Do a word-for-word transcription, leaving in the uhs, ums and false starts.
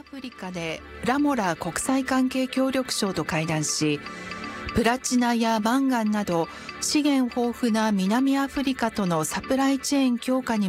フリカでラモラ国際関係協力相と会談し、プラチナやマンガンなど資源豊富な南アフリカとのサプライチェーン強化に